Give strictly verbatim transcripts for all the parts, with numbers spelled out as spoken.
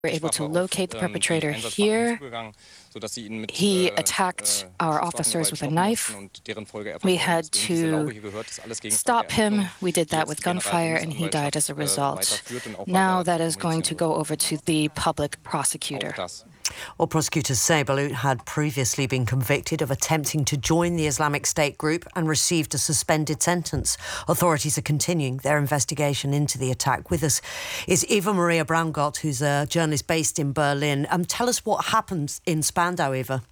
were able to locate the perpetrator here. He attacked our officers with a knife. We had to stop him. We did that with gunfire, and he died as a result. Now that is going to go over to the public prosecutor. Well, prosecutors say Balut had previously been convicted of attempting to join the Islamic State group and received a suspended sentence. Authorities are continuing their investigation into the attack. With us is Eva Maria Braungart, who's a journalist based in Berlin. Um, tell us what happened in Spandau, Eva.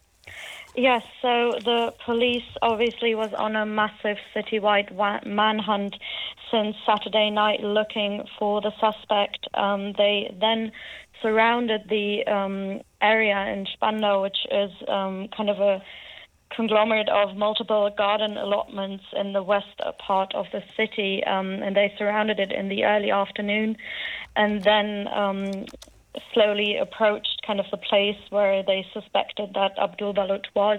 Yes, so the police obviously was on a massive citywide wa- manhunt since Saturday night looking for the suspect. Um, they then surrounded the um, area in Spandau, which is um, kind of a conglomerate of multiple garden allotments in the west part of the city, um, and they surrounded it in the early afternoon and then um, slowly approached kind of the place where they suspected that Abdul Balut was.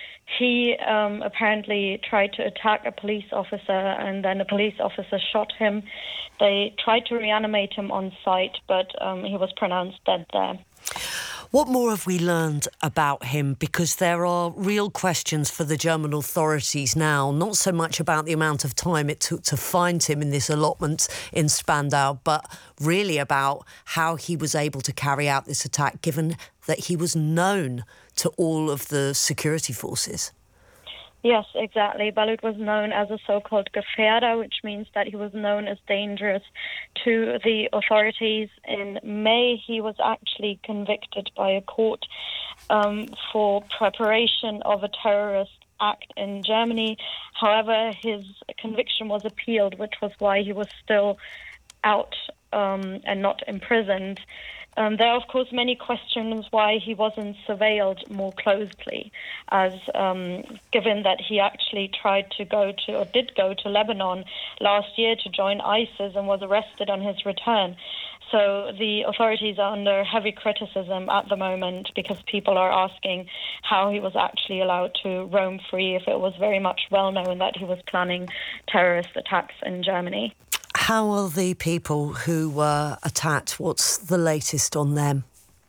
He um, apparently tried to attack a police officer, and then a police officer shot him. They tried to reanimate him on site, but um, he was pronounced dead there. What more have we learned about him? Because there are real questions for the German authorities now, not so much about the amount of time it took to find him in this allotment in Spandau, but really about how he was able to carry out this attack, given that he was known to all of the security forces. Yes, exactly. Balut was known as a so-called Gefährder, which means that he was known as dangerous to the authorities. In May, he was actually convicted by a court um, for preparation of a terrorist act in Germany. However, his conviction was appealed, which was why he was still out um, and not imprisoned. Um, there are, of course, many questions why he wasn't surveilled more closely, as um, given that he actually tried to go to, or did go to Lebanon last year to join ISIS and was arrested on his return. So the authorities are under heavy criticism at the moment because people are asking how he was actually allowed to roam free if it was very much well known that he was planning terrorist attacks in Germany. How are the people who were attacked? What's the latest on them?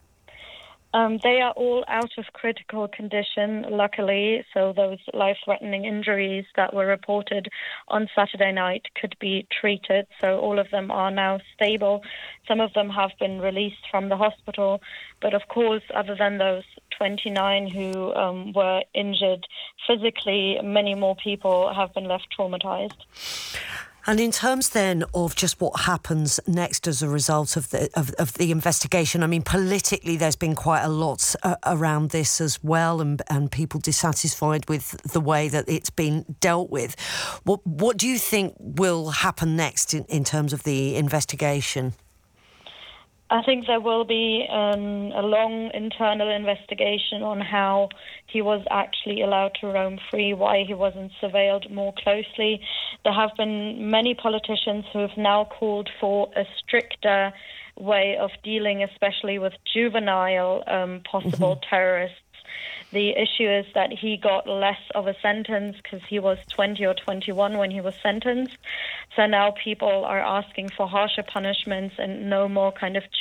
Um, they are all out of critical condition, luckily, so those life-threatening injuries that were reported on Saturday night could be treated, so all of them are now stable. Some of them have been released from the hospital, but of course, other than those twenty-nine who um, were injured physically, many more people have been left traumatized. And in terms then of just what happens next as a result of the of, of the investigation, I mean, politically there's been quite a lot uh, around this as well, and and people dissatisfied with the way that it's been dealt with. What what do you think will happen next in, in terms of the investigation? I think there will be um, a long internal investigation on how he was actually allowed to roam free, why he wasn't surveilled more closely. There have been many politicians who have now called for a stricter way of dealing, especially with juvenile um, possible mm-hmm. terrorists. The issue is that he got less of a sentence because he was twenty or twenty-one when he was sentenced. So now people are asking for harsher punishments and no more kind of